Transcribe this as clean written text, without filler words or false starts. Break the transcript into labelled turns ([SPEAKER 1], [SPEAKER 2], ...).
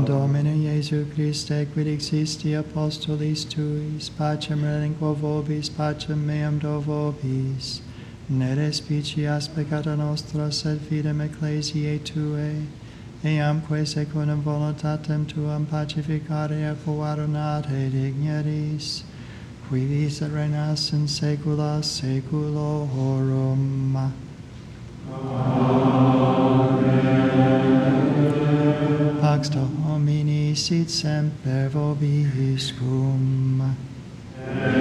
[SPEAKER 1] Domine Iesu Christe, quid existi apostolis tuis, pacem relinquo vobis, pacem meam do vobis. Ne respicias peccata nostra, sed fidem ecclesiae Tuae, eamque secundum voluntatem Tuam pacificare et coadunate digneris, qui vis et reinas in saecula saeculorum. Pax Domini sit semper vobiscum.